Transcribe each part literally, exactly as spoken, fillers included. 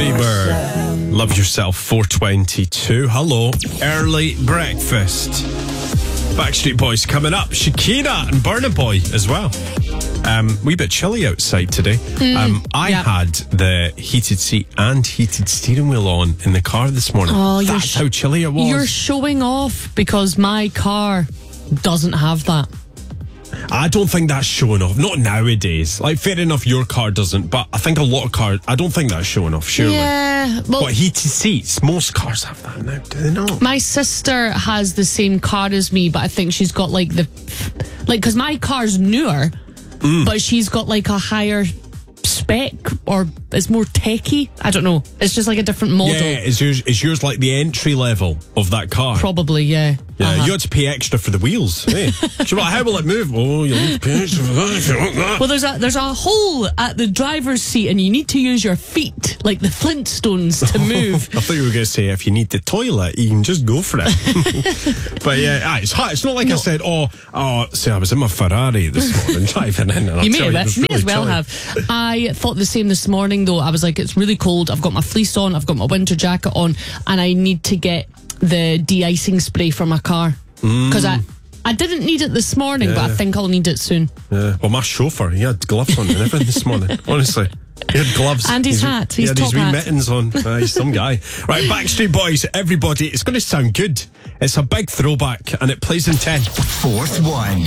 Bieber, Love Yourself, four twenty-two. Hello, early breakfast. Backstreet Boys coming up. Shakira and Burna Boy as well. Um, wee bit chilly outside today. Mm, um, I yeah. had the heated seat and heated steering wheel on in the car this morning. Oh, That's sh- how chilly it was. You're showing off because my car doesn't have that. I don't think that's showing off. Not nowadays. Like, fair enough, your car doesn't, but I think a lot of cars, I don't think that's showing off, surely. Yeah. Well, but heated seats, most cars have that now, do they not? My sister has the same car as me, but I think she's got like the, like, because my car's newer, mm. but she's got like a higher spec, or it's more techie. I don't know. It's just like a different model. Yeah, is yours, is yours like the entry level of that car? Probably, yeah. Yeah, uh-huh. you had to pay extra for the wheels. Hey. She's like, how will it move? Oh, you'll need to pay extra for that if you want that. Well, there's a there's a hole at the driver's seat, and you need to use your feet, like the Flintstones, to move. I thought you were going to say, if you need the toilet, you can just go for it. But yeah, ah, it's hot. It's not like no. I said, oh, oh, see, I was in my Ferrari this morning driving in. And you may, you, may really as well chilly. have. I thought the same this morning, though. I was like, it's really cold. I've got my fleece on. I've got my winter jacket on, and I need to get the de-icing spray for my car. Because mm. I, I didn't need it this morning, yeah. but I think I'll need it soon. Yeah. Well, my chauffeur, he had gloves on and everything this morning. Honestly, he had gloves and his he's, hat. His he had top his wee hat. mittens on. Uh, he's some guy. Right, Backstreet Boys, everybody. It's going to sound good. It's a big throwback, and it plays in ten. Fourth one.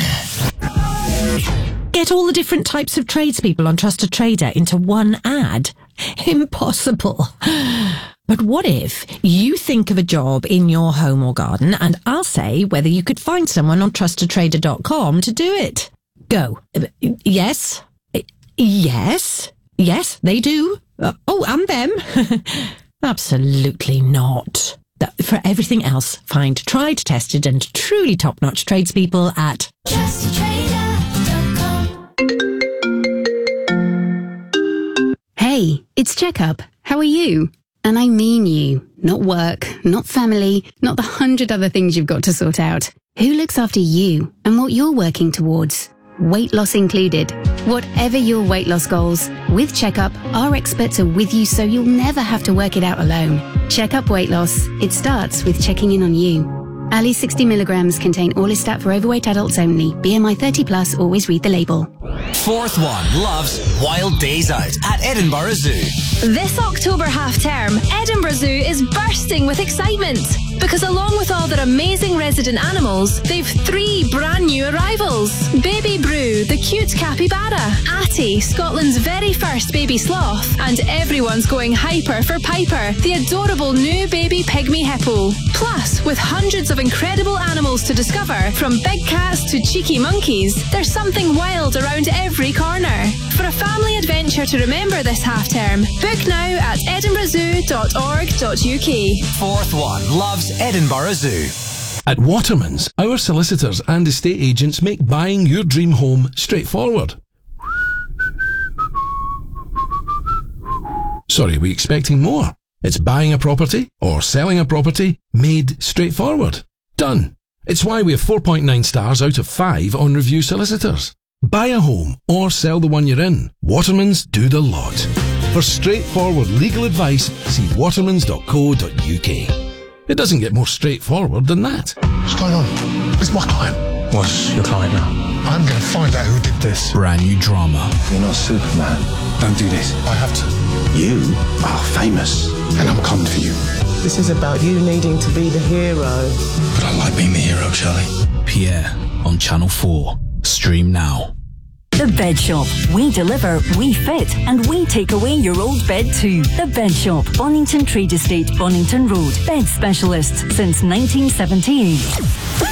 Get all the different types of tradespeople on Trusted Trader into one ad? Impossible. But what if you think of a job in your home or garden, and I'll say whether you could find someone on trusted trader dot com to do it? Go. Yes. Yes. Yes, they do. Uh, oh, and them. Absolutely not. For everything else, find tried, tested and truly top-notch tradespeople at trusted trader dot com. Hey, it's Checkup. How are you? And I mean you, not work, not family, not the hundred other things you've got to sort out. Who looks after you and what you're working towards? Weight loss included. Whatever your weight loss goals, with Checkup, our experts are with you so you'll never have to work it out alone. Checkup Weight Loss. It starts with checking in on you. Ali sixty milligrams contain Orlistat for overweight adults only. B M I thirty plus, always read the label. Fourth one loves Wild Days Out at Edinburgh Zoo. This October half term, Edinburgh Zoo is bursting with excitement because along with all their amazing resident animals, they've three brand new arrivals. Baby Brew, the cute capybara, Atty, Scotland's very first baby sloth, and everyone's going hyper for Piper, the adorable new baby pygmy hippo. Plus, with hundreds of incredible animals to discover, from big cats to cheeky monkeys, there's something wild around every corner. For a family adventure to remember this half term, book now at edinburgh zoo dot org dot U K. Fourth one loves Edinburgh Zoo. At Watermans, our solicitors and estate agents make buying your dream home straightforward. Sorry, are we expecting more? It's buying a property or selling a property made straightforward. Done. It's why we have four point nine stars out of five on Review Solicitors. Buy a home or sell the one you're in. Watermans do the lot. For straightforward legal advice, see watermans dot co dot U K. It doesn't get more straightforward than that. What's going on? It's my client. What's your client now? I'm going to find out who did this. Brand new drama. You're not Superman. Don't do this. I have to. You are famous, and I'm coming for you. This is about you needing to be the hero. But I like being the hero, Charlie. Pierre on Channel four. Stream now. The Bed Shop. We deliver, we fit, and we take away your old bed too. The Bed Shop, Bonington Trade Estate, Bonington Road. Bed specialists since nineteen seventy-eight.